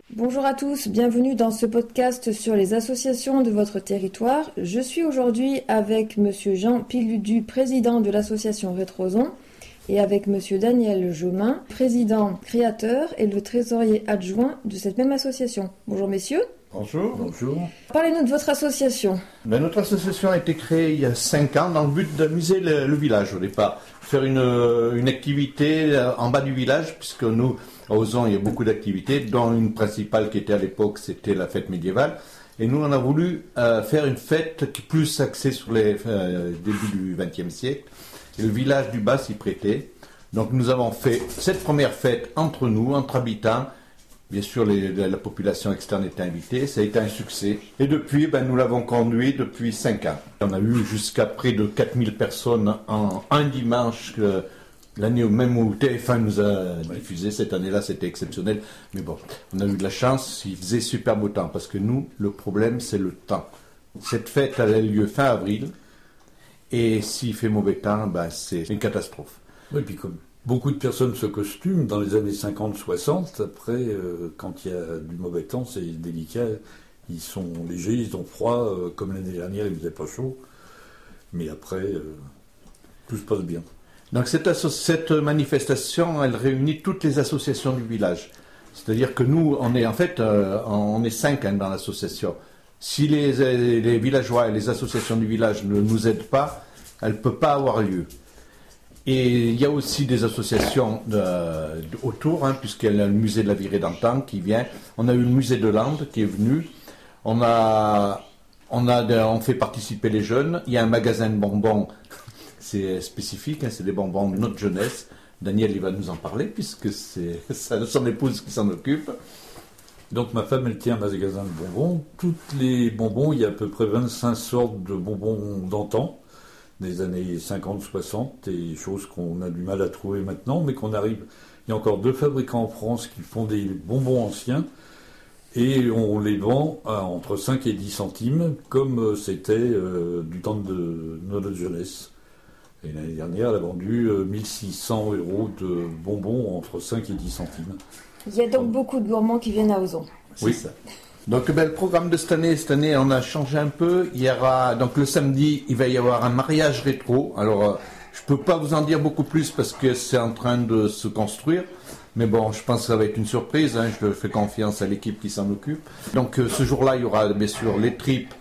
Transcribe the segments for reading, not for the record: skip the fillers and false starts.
Bonjour à tous, bienvenue dans ce podcast sur les associations de votre territoire. Je suis aujourd'hui avec Monsieur Jean Piludu, président de l'association Rétroson, et avec Monsieur Daniel Jomain, président créateur et le trésorier adjoint de cette même association. Bonjour messieurs. Bonjour. Bonjour. Parlez-nous de votre association. Notre association a été créée il y a 5 ans dans le but d'amuser le village au départ. Faire une activité en bas du village, puisque nous, à Ozon, il y a beaucoup d'activités, dont une principale qui était à l'époque, c'était la fête médiévale. Et nous, on a voulu faire une fête qui est plus axée sur les débuts du XXe siècle. Et le village du bas s'y prêtait. Donc nous avons fait cette première fête entre nous, entre habitants. Bien sûr, la population externe était invitée, ça a été un succès. Et depuis, nous l'avons conduit depuis 5 ans. On a eu jusqu'à près de 4000 personnes en un dimanche, l'année même où TF1 nous a diffusé. Cette année-là, c'était exceptionnel. Mais bon, on a eu de la chance, il faisait super beau temps. Parce que nous, le problème, c'est le temps. Cette fête, elle a lieu fin avril. Et s'il fait mauvais temps, c'est une catastrophe. Oui, puis comme beaucoup de personnes se costument dans les années 50-60, après, quand il y a du mauvais temps, c'est délicat. Ils sont légers, ils ont froid, comme l'année dernière, il ne faisait pas chaud. Mais après, tout se passe bien. Donc cette manifestation, elle réunit toutes les associations du village. C'est-à-dire que nous, on est 5 dans l'association. Si les villageois et les associations du village ne nous aident pas, elle ne peut pas avoir lieu. Et il y a aussi des associations autour, puisqu'il y a le musée de la Virée d'antan qui vient. On a eu le musée de Landes qui est venu. On fait participer les jeunes. Il y a un magasin de bonbons, c'est spécifique, c'est des bonbons de notre jeunesse. Daniel, il va nous en parler, puisque c'est son épouse qui s'en occupe. Donc ma femme, elle tient un magasin de bonbons. Toutes les bonbons, il y a à peu près 25 sortes de bonbons d'antan, des années 50-60, et choses qu'on a du mal à trouver maintenant, mais qu'on arrive. Il y a encore 2 fabricants en France qui font des bonbons anciens, et on les vend à entre 5 et 10 centimes, comme c'était du temps de notre jeunesse. Et l'année dernière, elle a vendu 1600 € de bonbons entre 5 et 10 centimes. Il y a donc beaucoup de gourmands qui viennent à Ozon. Oui, ça. Donc le programme de cette année, on a changé un peu. Il y aura, donc le samedi, il va y avoir un mariage rétro. Alors, je peux pas vous en dire beaucoup plus parce que c'est en train de se construire. Mais bon, je pense que ça va être une surprise. Je fais confiance à l'équipe qui s'en occupe. Donc ce jour-là, il y aura bien sûr les tripes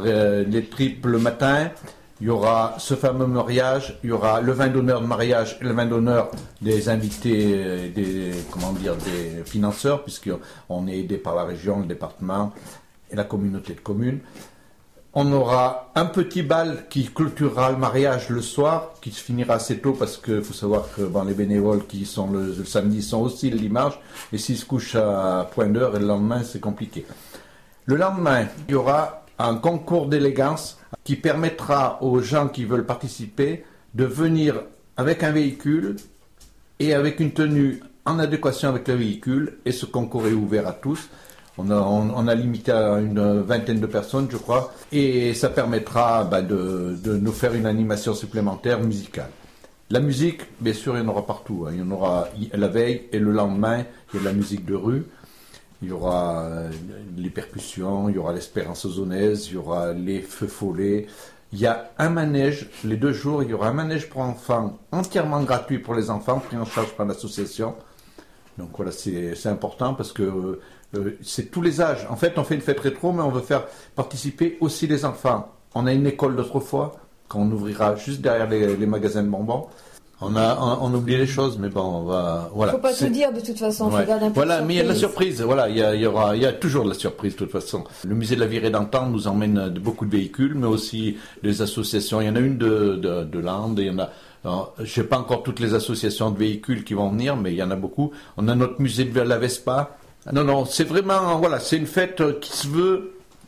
le matin. Il y aura ce fameux mariage, il y aura le vin d'honneur de mariage et le vin d'honneur des invités, des financeurs, puisqu'on est aidé par la région, le département et la communauté de communes. On aura un petit bal qui clôturera le mariage le soir, qui se finira assez tôt, parce qu'il faut savoir que les bénévoles qui sont le samedi sont aussi le dimanche, et s'ils se couchent à point d'heure, et le lendemain, c'est compliqué. Le lendemain, il y aura un concours d'élégance qui permettra aux gens qui veulent participer de venir avec un véhicule et avec une tenue en adéquation avec le véhicule, et ce concours est ouvert à tous. On a limité à une vingtaine de personnes, je crois, et ça permettra de nous faire une animation supplémentaire musicale. La musique, bien sûr, il y en aura partout. Il y en aura la veille et le lendemain, il y a de la musique de rue. Il y aura les percussions, il y aura l'espérance ozonnaise, il y aura les feux follets. Il y a un manège, les 2 jours, il y aura un manège pour enfants entièrement gratuit pour les enfants, pris en charge par l'association. Donc voilà, c'est important parce que c'est tous les âges. En fait, on fait une fête rétro, mais on veut faire participer aussi les enfants. On a une école d'autrefois, qu'on ouvrira juste derrière les magasins de bonbons. On a oublié les choses, mais bon, on va. Voilà. Faut pas tout dire de toute façon. Ouais. Faut garder un peu voilà, de mais il y a de la surprise. Voilà, il y a toujours de la surprise de toute façon. Le musée de la Virée d'antan nous emmène beaucoup de véhicules, mais aussi des associations. Il y en a une de Landes, et il y en a. Je sais pas encore toutes les associations de véhicules qui vont venir, mais il y en a beaucoup. On a notre musée de la Vespa. Non, c'est vraiment, c'est une fête qui se veut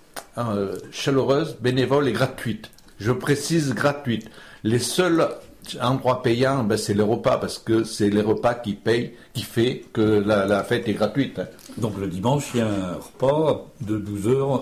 chaleureuse, bénévole et gratuite. Je précise gratuite. Les seuls endroits payants, c'est les repas, parce que c'est les repas qui payent, qui fait que la fête est gratuite. Donc le dimanche, il y a un repas de 12h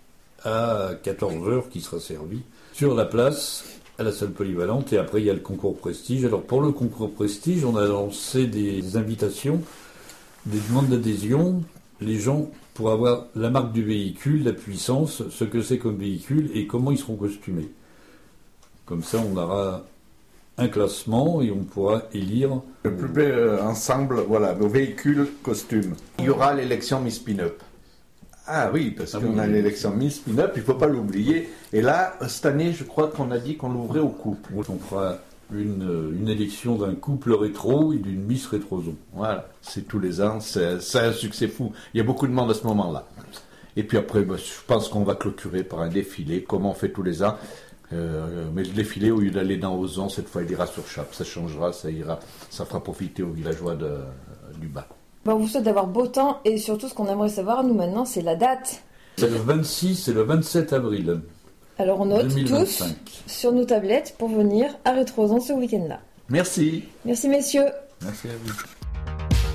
à 14h qui sera servi sur la place à la salle polyvalente, et après il y a le concours prestige. Alors pour le concours prestige, on a lancé des invitations, des demandes d'adhésion les gens pour avoir la marque du véhicule, la puissance, ce que c'est comme véhicule et comment ils seront costumés. Comme ça, on aura un classement et on pourra élire Le plus bel ensemble, voilà, nos véhicules, costumes. Il y aura l'élection Miss Pin-Up. Ah oui, parce qu'on a l'élection Miss Pin-Up, il ne faut pas l'oublier. Et là, cette année, je crois qu'on a dit qu'on l'ouvrait au couple. On fera une élection d'un couple rétro et d'une Miss Rétroson. Voilà, c'est tous les ans, c'est un succès fou. Il y a beaucoup de monde à ce moment-là. Et puis après, je pense qu'on va clôturer par un défilé, comme on fait tous les ans. Mais le défilé, au lieu d'aller dans Ozon, cette fois, il ira sur Chape. Ça changera, ça ira, ça fera profiter aux villageois du bas. On vous souhaite d'avoir beau temps et surtout ce qu'on aimerait savoir, nous maintenant, c'est la date. C'est le 26 et le 27 avril. Alors on note 2025. tous sur nos tablettes pour venir à Rétroson ce week-end-là. Merci. Merci messieurs. Merci à vous.